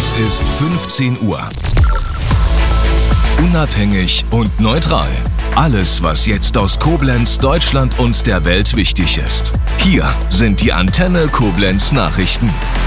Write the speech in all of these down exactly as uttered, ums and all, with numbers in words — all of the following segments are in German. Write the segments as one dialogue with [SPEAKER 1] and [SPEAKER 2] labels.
[SPEAKER 1] Es ist fünfzehn Uhr. Unabhängig und neutral. Alles, was jetzt aus Koblenz, Deutschland und der Welt wichtig ist. Hier sind die Antenne Koblenz Nachrichten.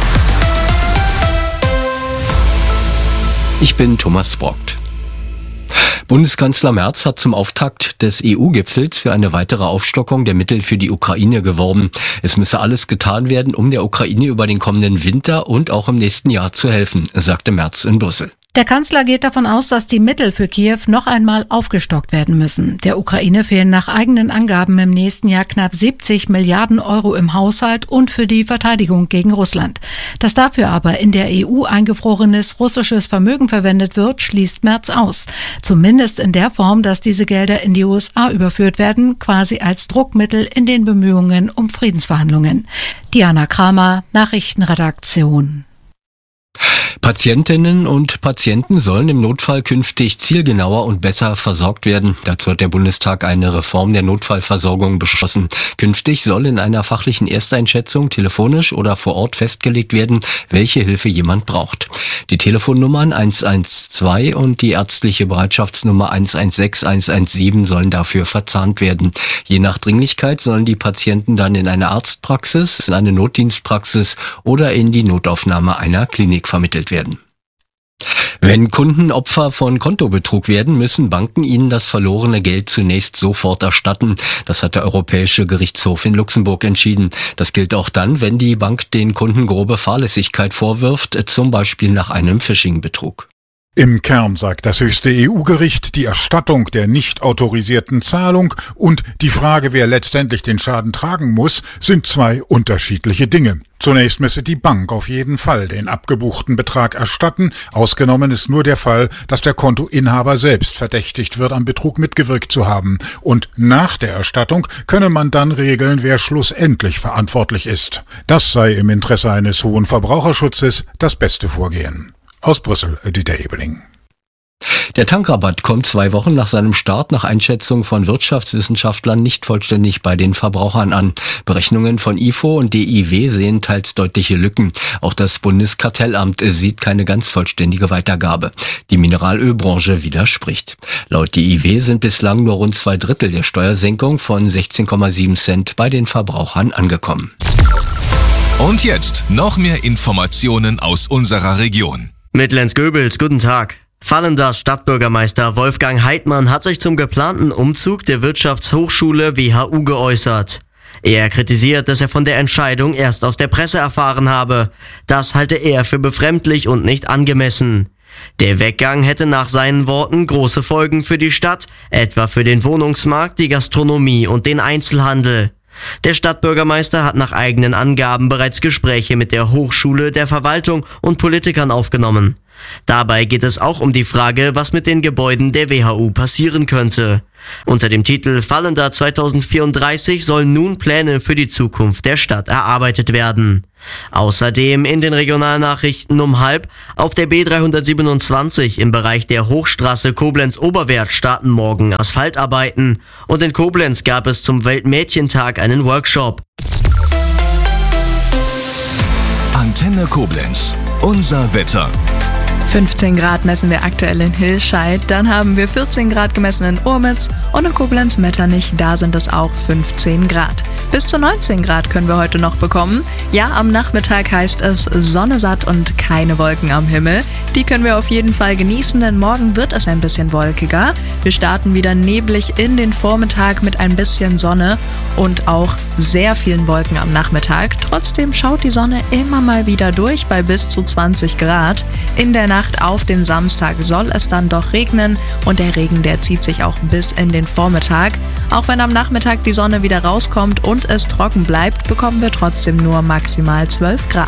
[SPEAKER 2] Ich bin Thomas Brockt. Bundeskanzler Merz hat zum Auftakt des E U-Gipfels für eine weitere Aufstockung der Mittel für die Ukraine geworben. Es müsse alles getan werden, um der Ukraine über den kommenden Winter und auch im nächsten Jahr zu helfen, sagte Merz in Brüssel.
[SPEAKER 3] Der Kanzler geht davon aus, dass die Mittel für Kiew noch einmal aufgestockt werden müssen. Der Ukraine fehlen nach eigenen Angaben im nächsten Jahr knapp siebzig Milliarden Euro im Haushalt und für die Verteidigung gegen Russland. Dass dafür aber in der E U eingefrorenes russisches Vermögen verwendet wird, schließt Merz aus. Zumindest in der Form, dass diese Gelder in die U S A überführt werden, quasi als Druckmittel in den Bemühungen um Friedensverhandlungen. Diana Kramer, Nachrichtenredaktion.
[SPEAKER 2] Patientinnen und Patienten sollen im Notfall künftig zielgenauer und besser versorgt werden. Dazu hat der Bundestag eine Reform der Notfallversorgung beschlossen. Künftig soll in einer fachlichen Ersteinschätzung telefonisch oder vor Ort festgelegt werden, welche Hilfe jemand braucht. Die Telefonnummern eins eins zwei und die ärztliche Bereitschaftsnummer eins eins sechs, eins eins sieben sollen dafür verzahnt werden. Je nach Dringlichkeit sollen die Patienten dann in eine Arztpraxis, in eine Notdienstpraxis oder in die Notaufnahme einer Klinik vermittelt werden. Wenn Kunden Opfer von Kontobetrug werden, müssen Banken ihnen das verlorene Geld zunächst sofort erstatten. Das hat der Europäische Gerichtshof in Luxemburg entschieden. Das gilt auch dann, wenn die Bank den Kunden grobe Fahrlässigkeit vorwirft, zum Beispiel nach einem Phishing-Betrug.
[SPEAKER 4] Im Kern sagt das höchste E U-Gericht, die Erstattung der nicht autorisierten Zahlung und die Frage, wer letztendlich den Schaden tragen muss, sind zwei unterschiedliche Dinge. Zunächst müsse die Bank auf jeden Fall den abgebuchten Betrag erstatten. Ausgenommen ist nur der Fall, dass der Kontoinhaber selbst verdächtigt wird, am Betrug mitgewirkt zu haben. Und nach der Erstattung könne man dann regeln, wer schlussendlich verantwortlich ist. Das sei im Interesse eines hohen Verbraucherschutzes das beste Vorgehen. Aus Brüssel, Dieter Ebeling.
[SPEAKER 2] Der Tankrabatt kommt zwei Wochen nach seinem Start nach Einschätzung von Wirtschaftswissenschaftlern nicht vollständig bei den Verbrauchern an. Berechnungen von I F O und D I W sehen teils deutliche Lücken. Auch das Bundeskartellamt sieht keine ganz vollständige Weitergabe. Die Mineralölbranche widerspricht. Laut D I W sind bislang nur rund zwei Drittel der Steuersenkung von sechzehn Komma sieben Cent bei den Verbrauchern angekommen.
[SPEAKER 1] Und jetzt noch mehr Informationen aus unserer Region.
[SPEAKER 5] Mitlenz-Göbels, guten Tag. Fallender Stadtbürgermeister Wolfgang Heidmann hat sich zum geplanten Umzug der Wirtschaftshochschule W H U geäußert. Er kritisiert, dass er von der Entscheidung erst aus der Presse erfahren habe. Das halte er für befremdlich und nicht angemessen. Der Weggang hätte nach seinen Worten große Folgen für die Stadt, etwa für den Wohnungsmarkt, die Gastronomie und den Einzelhandel. Der Stadtbürgermeister hat nach eigenen Angaben bereits Gespräche mit der Hochschule, der Verwaltung und Politikern aufgenommen. Dabei geht es auch um die Frage, was mit den Gebäuden der W H U passieren könnte. Unter dem Titel Fallender zweitausendvierunddreißig sollen nun Pläne für die Zukunft der Stadt erarbeitet werden. Außerdem in den Regionalnachrichten um halb: Auf der B dreihundertsiebenundzwanzig im Bereich der Hochstraße Koblenz-Oberwert starten morgen Asphaltarbeiten. Und in Koblenz gab es zum Weltmädchentag einen Workshop.
[SPEAKER 1] Antenne Koblenz, unser Wetter.
[SPEAKER 6] fünfzehn Grad messen wir aktuell in Hilscheid, dann haben wir vierzehn Grad gemessen in Urmitz und in Koblenz-Metternich, da sind es auch fünfzehn Grad. Bis zu neunzehn Grad können wir heute noch bekommen. Ja, am Nachmittag heißt es Sonne satt und keine Wolken am Himmel. Die können wir auf jeden Fall genießen, denn morgen wird es ein bisschen wolkiger. Wir starten wieder neblig in den Vormittag mit ein bisschen Sonne und auch sehr vielen Wolken am Nachmittag. Trotzdem schaut die Sonne immer mal wieder durch bei bis zu zwanzig Grad. In der Nacht auf den Samstag soll es dann doch regnen und der Regen, der zieht sich auch bis in den Vormittag. Auch wenn am Nachmittag die Sonne wieder rauskommt und es trocken bleibt, bekommen wir trotzdem nur maximal zwölf Grad.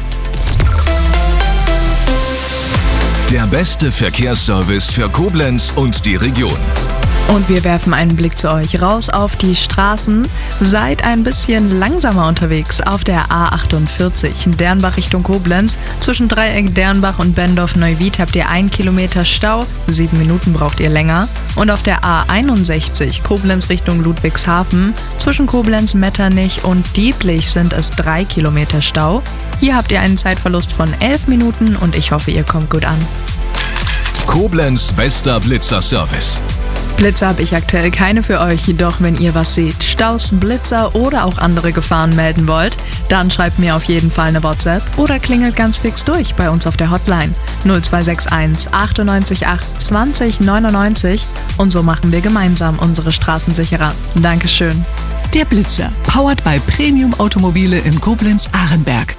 [SPEAKER 1] Der beste Verkehrsservice für Koblenz und die Region.
[SPEAKER 6] Und wir werfen einen Blick zu euch raus auf die Straßen. Seid ein bisschen langsamer unterwegs auf der A achtundvierzig, Dernbach Richtung Koblenz. Zwischen Dreieck Dernbach und Bendorf-Neuwied habt ihr ein Kilometer Stau. Sieben Minuten braucht ihr länger. Und auf der A einundsechzig, Koblenz Richtung Ludwigshafen. Zwischen Koblenz, Metternich und Dieblich sind es drei Kilometer Stau. Hier habt ihr einen Zeitverlust von elf Minuten und ich hoffe, ihr kommt gut an.
[SPEAKER 1] Koblenz bester Blitzer-Service.
[SPEAKER 6] Blitzer habe ich aktuell keine für euch, doch wenn ihr was seht, Staus, Blitzer oder auch andere Gefahren melden wollt, dann schreibt mir auf jeden Fall eine WhatsApp oder klingelt ganz fix durch bei uns auf der Hotline null zwei sechs eins achtundneunzig acht zwanzig neunundneunzig und so machen wir gemeinsam unsere Straßen sicherer. Dankeschön.
[SPEAKER 7] Der Blitzer, powered by Premium Automobile in Koblenz-Arenberg.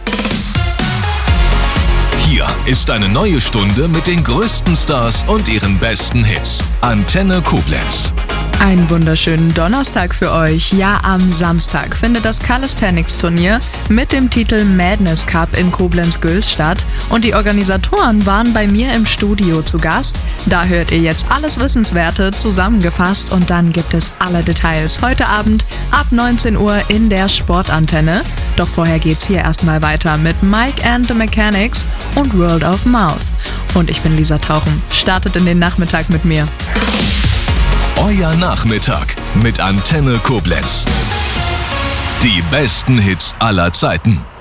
[SPEAKER 1] Hier ist eine neue Stunde mit den größten Stars und ihren besten Hits. Antenne Koblenz.
[SPEAKER 6] Einen wunderschönen Donnerstag für euch. Ja, am Samstag findet das Calisthenics-Turnier mit dem Titel Madness Cup in Koblenz-Gülz statt. Und die Organisatoren waren bei mir im Studio zu Gast. Da hört ihr jetzt alles Wissenswerte zusammengefasst und dann gibt es alle Details heute Abend ab neunzehn Uhr in der Sportantenne. Doch vorher geht's hier erstmal weiter mit Mike and the Mechanics und World of Mouth. Und ich bin Lisa Tauchen. Startet in den Nachmittag mit mir.
[SPEAKER 1] Euer Nachmittag mit Antenne Koblenz. Die besten Hits aller Zeiten.